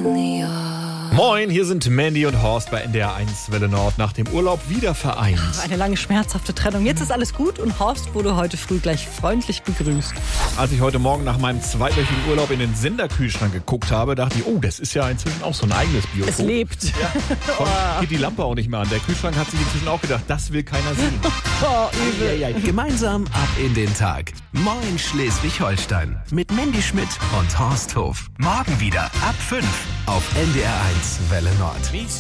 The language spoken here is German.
Moin, hier sind Mandy und Horst bei NDR 1 Welle Nord, nach dem Urlaub wieder vereint. Eine lange schmerzhafte Trennung. Jetzt ist alles gut und Horst wurde heute früh gleich freundlich begrüßt. Als ich heute Morgen nach meinem zweiwöchigen Urlaub in den Senderkühlschrank geguckt habe, dachte ich, oh, das ist ja inzwischen auch so ein eigenes Biotop. Es lebt. Ja, geht die Lampe auch nicht mehr an. Der Kühlschrank hat sich inzwischen auch gedacht, das will keiner sehen. Oh, übel. Gemeinsam ab in den Tag. Moin Schleswig-Holstein mit Mandy Schmidt und Horst Hof. Morgen wieder ab 5 auf NDR 1 Welle Nord.